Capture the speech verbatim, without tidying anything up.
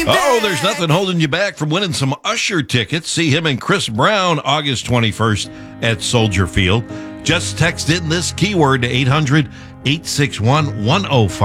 Oh, there's nothing holding you back from winning some Usher tickets. See him and Chris Brown August twenty-first at Soldier Field. Just text in this keyword to eight hundred, eight six one, one oh five.